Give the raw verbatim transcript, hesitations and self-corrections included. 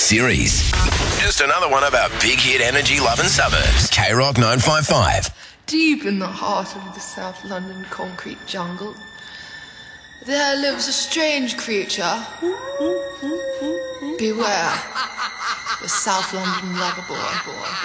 series. Just another one of our big hit energy loving suburbs. K Rock nine five five. Deep in the heart of the South London concrete jungle, there lives a strange creature. Beware, the South London lover boy.